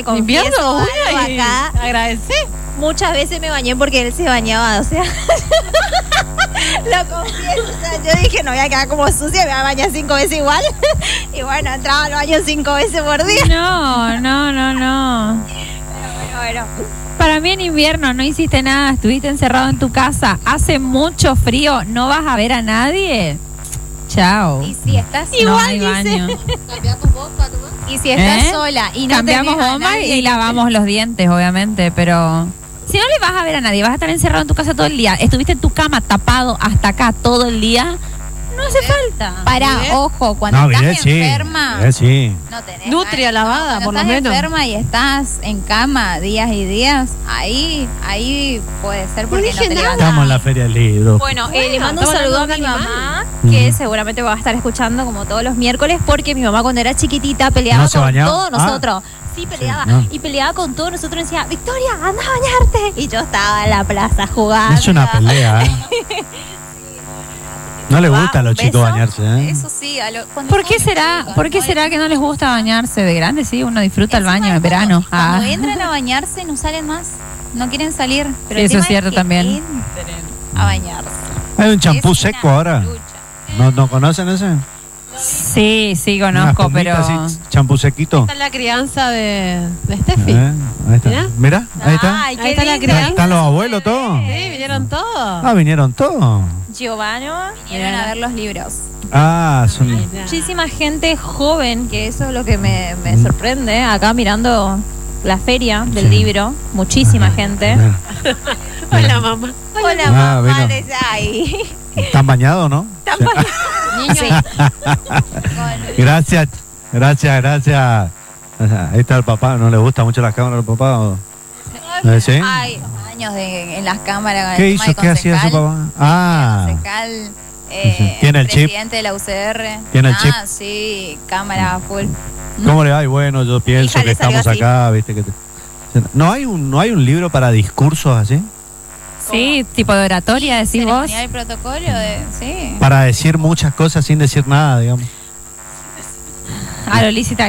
¿Invierno? Uy, acá. Agradecé. Muchas veces me bañé porque él se bañaba, o sea. Lo confieso, o sea, yo dije, no voy a quedar como sucia, me voy a bañar 5 veces igual. Y bueno, entraba al baño 5 veces por día. No. Bueno. Para mí en invierno no hiciste nada, estuviste encerrado en tu casa, hace mucho frío, no vas a ver a nadie. Chao. Y si estás No hay baño. Cambiamos bomba nomás. Y si estás sola y no Cambiamos tenés a bomba nadie, y lavamos los dientes, obviamente, pero si no le vas a ver a nadie, vas a estar encerrado en tu casa todo el día, estuviste en tu cama tapado hasta acá todo el día, no hace falta. Para, Bien. ojo, cuando No, estás bien, sí. enferma, Bien, sí. no tenés Nutria ganas. lavada, Cuando por lo estás menos. enferma y estás en cama días y días, ahí puede ser porque dije no te nada. levantas. Estamos en la feria del libro. Bueno, le mando un estamos saludo a hablando mi de un mamá, animal. que seguramente va a estar escuchando como todos los miércoles, porque mi mamá cuando era chiquitita peleaba ¿No se con bañaba? todos nosotros. Sí, peleaba. Sí, no. Y peleaba con todos nosotros y decía, Victoria, anda a bañarte. Y yo estaba en la plaza jugando. Es una pelea, ¿eh? No le gusta a los ¿Un chicos beso? bañarse, ¿eh? Eso sí. Cuando ¿Por qué somos será? chicos, ¿Por qué ¿no? será que no les gusta bañarse de grande? Sí, uno disfruta el baño en verano. Cuando entran a bañarse no salen más. No quieren salir. Pero Sí, el eso tema es cierto que también. entren a bañarse. Hay un champú Es seco una ahora. lucha. ¿No conocen ese? Sí, Una conozco, espumita pero así, champú sequito. Está la crianza de Steffi. Ahí está. Mirá. Mirá, ahí está. Ay, Ahí qué está la lindo. crianza. ¿Están los abuelos todos? Sí, vinieron todos. Ah, vinieron todos. Giovanni vinieron a ver los libros. Ah, son... Muchísima gente joven, que eso es lo que me sorprende. Acá mirando la feria del Sí. libro, muchísima gente. Hola, mamá. Hola, Ah, mamá. vino. Desde ahí. ¿Están bañados, no? Sí. Sí. Gracias. Ahí está el papá. ¿No le gusta mucho las cámaras al papá? ¿O? ¿Sí? Hay años en las cámaras. con ¿Qué el tema hizo? de ¿Qué hacía su concejal. papá? Ah, Concejal, Sí. ¿Tiene el chip? presidente de la UCR. ¿Tiene el chip? Sí, cámara full. ¿cómo le va? Y bueno, yo pienso Hija, que le salió estamos así. acá, ¿viste? ¿No hay un libro para discursos así? sí, tipo de oratoria, decís vos. Ceremonial y protocolo sí. Para decir muchas cosas sin decir nada, digamos. A lo Lizzie